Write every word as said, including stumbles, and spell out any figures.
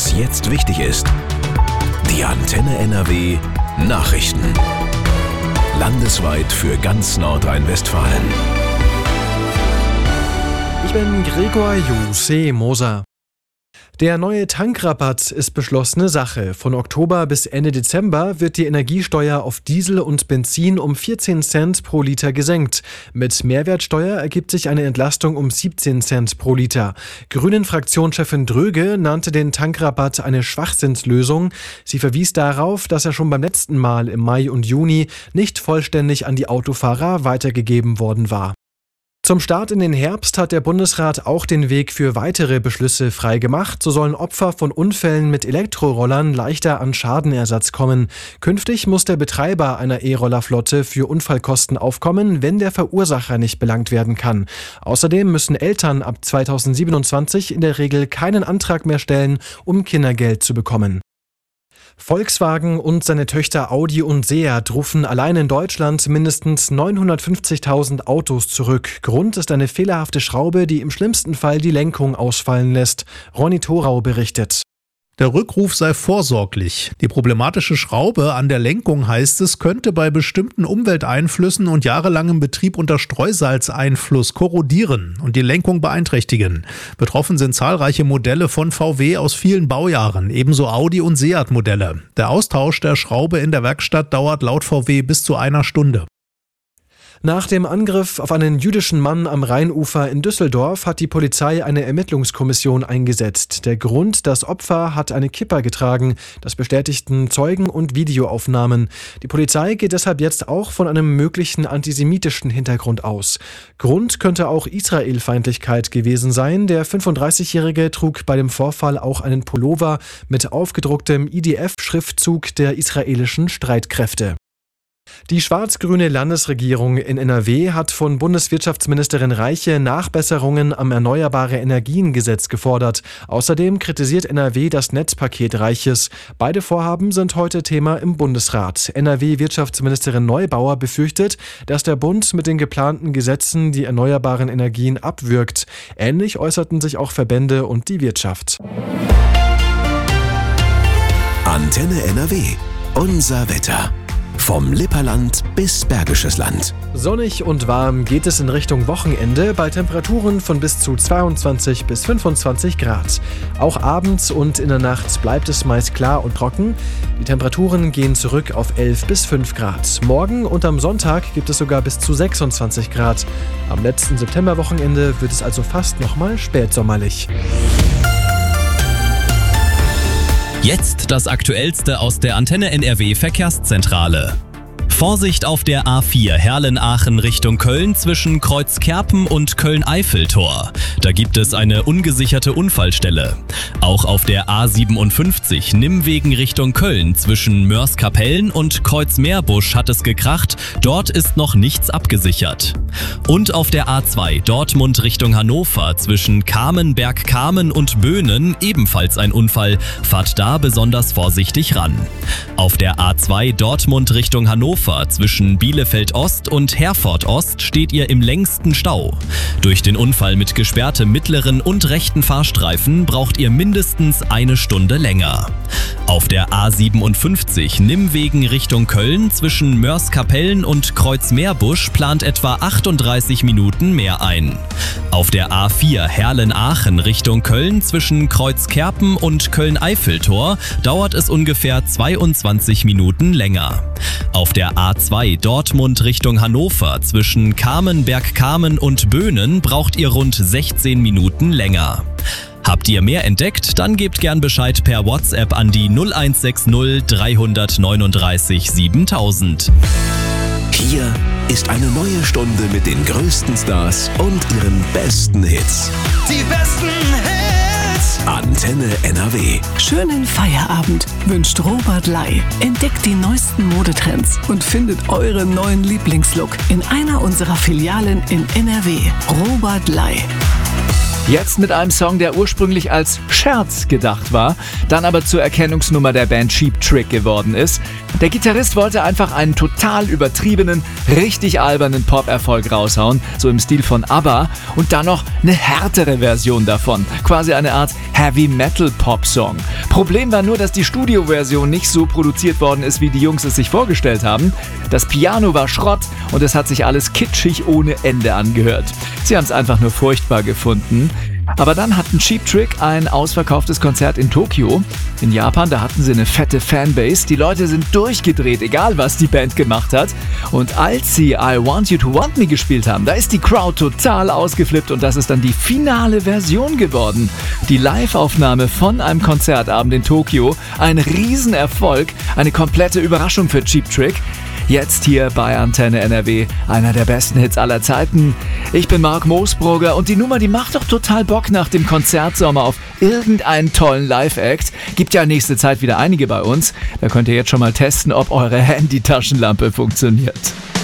Was jetzt wichtig ist. Die Antenne N R W Nachrichten. Landesweit für ganz Nordrhein-Westfalen. Ich bin Gregor Jose Moser. Der neue Tankrabatt ist beschlossene Sache. Von Oktober bis Ende Dezember wird die Energiesteuer auf Diesel und Benzin um vierzehn Cent pro Liter gesenkt. Mit Mehrwertsteuer ergibt sich eine Entlastung um siebzehn Cent pro Liter. Grünen-Fraktionschefin Dröge nannte den Tankrabatt eine Schwachsinnslösung. Sie verwies darauf, dass er schon beim letzten Mal im Mai und Juni nicht vollständig an die Autofahrer weitergegeben worden war. Zum Start in den Herbst hat der Bundesrat auch den Weg für weitere Beschlüsse freigemacht. So sollen Opfer von Unfällen mit Elektrorollern leichter an Schadenersatz kommen. Künftig muss der Betreiber einer E-Rollerflotte für Unfallkosten aufkommen, wenn der Verursacher nicht belangt werden kann. Außerdem müssen Eltern ab zweitausendsiebenundzwanzig in der Regel keinen Antrag mehr stellen, um Kindergeld zu bekommen. Volkswagen und seine Töchter Audi und Seat rufen allein in Deutschland mindestens neunhundertfünfzigtausend Autos zurück. Grund ist eine fehlerhafte Schraube, die im schlimmsten Fall die Lenkung ausfallen lässt. Ronny Thorau berichtet. Der Rückruf sei vorsorglich. Die problematische Schraube an der Lenkung, heißt es, könnte bei bestimmten Umwelteinflüssen und jahrelangem Betrieb unter Streusalzeinfluss korrodieren und die Lenkung beeinträchtigen. Betroffen sind zahlreiche Modelle von V W aus vielen Baujahren, ebenso Audi- und Seat-Modelle. Der Austausch der Schraube in der Werkstatt dauert laut V W bis zu einer Stunde. Nach dem Angriff auf einen jüdischen Mann am Rheinufer in Düsseldorf hat die Polizei eine Ermittlungskommission eingesetzt. Der Grund: Das Opfer hat eine Kippa getragen. Das bestätigten Zeugen und Videoaufnahmen. Die Polizei geht deshalb jetzt auch von einem möglichen antisemitischen Hintergrund aus. Grund könnte auch Israelfeindlichkeit gewesen sein. Der fünfunddreißigjährige trug bei dem Vorfall auch einen Pullover mit aufgedrucktem I D F-Schriftzug der israelischen Streitkräfte. Die schwarz-grüne Landesregierung in N R W hat von Bundeswirtschaftsministerin Reiche Nachbesserungen am Erneuerbare-Energien-Gesetz gefordert. Außerdem kritisiert N R W das Netzpaket Reiches. Beide Vorhaben sind heute Thema im Bundesrat. N R W-Wirtschaftsministerin Neubauer befürchtet, dass der Bund mit den geplanten Gesetzen die erneuerbaren Energien abwürgt. Ähnlich äußerten sich auch Verbände und die Wirtschaft. Antenne N R W. Unser Wetter. Vom Lipperland bis Bergisches Land. Sonnig und warm geht es in Richtung Wochenende bei Temperaturen von bis zu zweiundzwanzig bis fünfundzwanzig Grad. Auch abends und in der Nacht bleibt es meist klar und trocken. Die Temperaturen gehen zurück auf elf bis fünf Grad. Morgen und am Sonntag gibt es sogar bis zu sechsundzwanzig Grad. Am letzten Septemberwochenende wird es also fast nochmal spätsommerlich. Jetzt das Aktuellste aus der Antenne N R W Verkehrszentrale. Vorsicht auf der A vier Herlen-Aachen Richtung Köln zwischen Kreuzkerpen und Köln-Eiffeltor. Da gibt es eine ungesicherte Unfallstelle. Auch auf der A siebenundfünfzig Nimmwegen Richtung Köln zwischen Mörs-Kapellen und Kreuzmeerbusch hat es gekracht. Dort ist noch nichts abgesichert. Und auf der A zwei Dortmund Richtung Hannover zwischen Kamen, Bergkamen und Böhnen ebenfalls ein Unfall. Fahrt da besonders vorsichtig ran. Auf der A zwei Dortmund Richtung Hannover zwischen Bielefeld Ost und Herford Ost steht ihr im längsten Stau. Durch den Unfall mit gesperrtem mittleren und rechten Fahrstreifen braucht ihr mindestens eine Stunde länger. Auf der A siebenundfünfzig Nimmwegen Richtung Köln zwischen Mörs-Kapellen und Kreuzmeerbusch plant etwa achtunddreißig Minuten mehr ein. Auf der A vier Herlen-Aachen Richtung Köln zwischen Kreuzkerpen und Köln-Eiffeltor dauert es ungefähr zweiundzwanzig Minuten länger. Auf der A zwei Dortmund Richtung Hannover zwischen Kamen, Bergkamen und Böhnen braucht ihr rund sechzehn Minuten länger. Habt ihr mehr entdeckt? Dann gebt gern Bescheid per WhatsApp an die null eins sechs null drei neun drei siebentausend. Hier ist eine neue Stunde mit den größten Stars und ihren besten Hits. Die besten Hits! Antenne N R W. Schönen Feierabend wünscht Robert Lai. Entdeckt die neuesten Modetrends und findet euren neuen Lieblingslook in einer unserer Filialen in N R W. Robert Lai. Jetzt mit einem Song, der ursprünglich als Scherz gedacht war, dann aber zur Erkennungsnummer der Band Cheap Trick geworden ist. Der Gitarrist wollte einfach einen total übertriebenen, richtig albernen Pop-Erfolg raushauen, so im Stil von ABBA, und dann noch eine härtere Version davon, quasi eine Art Heavy-Metal-Pop-Song. Problem war nur, dass die Studioversion nicht so produziert worden ist, wie die Jungs es sich vorgestellt haben. Das Piano war Schrott und es hat sich alles kitschig ohne Ende angehört. Sie haben es einfach nur furchtbar gefunden. Aber dann hatten Cheap Trick ein ausverkauftes Konzert in Tokio. In Japan, da hatten sie eine fette Fanbase. Die Leute sind durchgedreht, egal was die Band gemacht hat. Und als sie I Want You to Want Me gespielt haben, da ist die Crowd total ausgeflippt und das ist dann die finale Version geworden. Die Live-Aufnahme von einem Konzertabend in Tokio, ein Riesenerfolg, eine komplette Überraschung für Cheap Trick. Jetzt hier bei Antenne N R W, einer der besten Hits aller Zeiten. Ich bin Marc Moosbrugger und die Nummer, die macht doch total Bock nach dem Konzertsommer auf irgendeinen tollen Live-Act. Gibt ja nächste Zeit wieder einige bei uns. Da könnt ihr jetzt schon mal testen, ob eure Handy-Taschenlampe funktioniert.